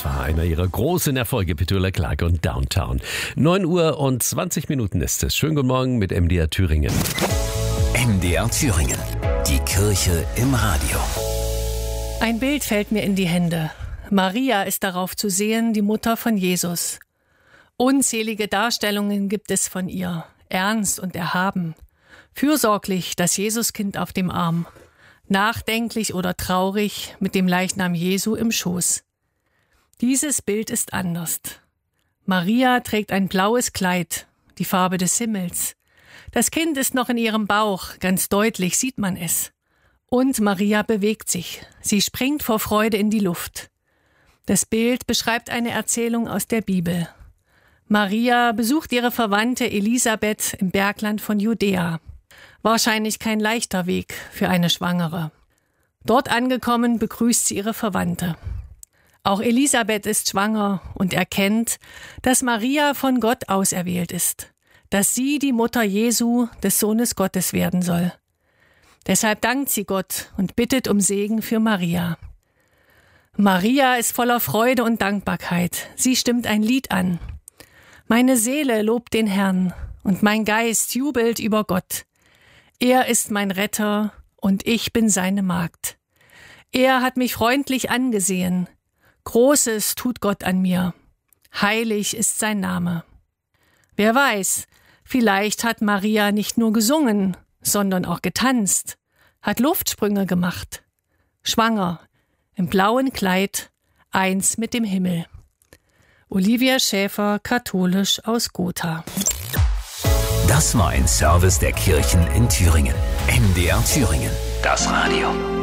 Das war einer ihrer großen Erfolge, Petula Clark und Downtown. 9:20 ist es. Schönen guten Morgen mit MDR Thüringen. MDR Thüringen. Die Kirche im Radio. Ein Bild fällt mir in die Hände. Maria ist darauf zu sehen, die Mutter von Jesus. Unzählige Darstellungen gibt es von ihr, ernst und erhaben. Fürsorglich das Jesuskind auf dem Arm, nachdenklich oder traurig mit dem Leichnam Jesu im Schoß. Dieses Bild ist anders. Maria trägt ein blaues Kleid, die Farbe des Himmels. Das Kind ist noch in ihrem Bauch, ganz deutlich sieht man es. Und Maria bewegt sich, sie springt vor Freude in die Luft. Das Bild beschreibt eine Erzählung aus der Bibel. Maria besucht ihre Verwandte Elisabeth im Bergland von Judäa. Wahrscheinlich kein leichter Weg für eine Schwangere. Dort angekommen begrüßt sie ihre Verwandte. Auch Elisabeth ist schwanger und erkennt, dass Maria von Gott auserwählt ist, dass sie die Mutter Jesu, des Sohnes Gottes, werden soll. Deshalb dankt sie Gott und bittet um Segen für Maria. Maria ist voller Freude und Dankbarkeit. Sie stimmt ein Lied an. Meine Seele lobt den Herrn und mein Geist jubelt über Gott. Er ist mein Retter und ich bin seine Magd. Er hat mich freundlich angesehen. Großes tut Gott an mir. Heilig ist sein Name. Wer weiß, vielleicht hat Maria nicht nur gesungen, sondern auch getanzt, hat Luftsprünge gemacht. Schwanger, im blauen Kleid, eins mit dem Himmel. Olivia Schäfer, katholisch aus Gotha. Das war ein Service der Kirchen in Thüringen. MDR Thüringen. Das Radio.